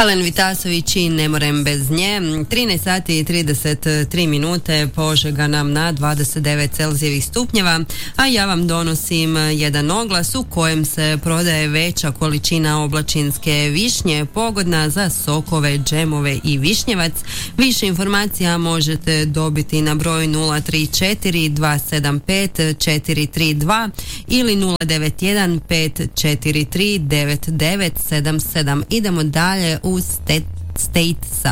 Alen Vitasović i Ne morem bez nje. 13 sati i 33 minute, Požega nam na 29 Celzijevih stupnjeva, a ja vam donosim jedan oglas u kojem se prodaje veća količina oblačinske višnje, pogodna za sokove, džemove i višnjevac. Više informacija možete dobiti na broju 034 275 432 ili 091 543 9977. Idemo dalje u State sa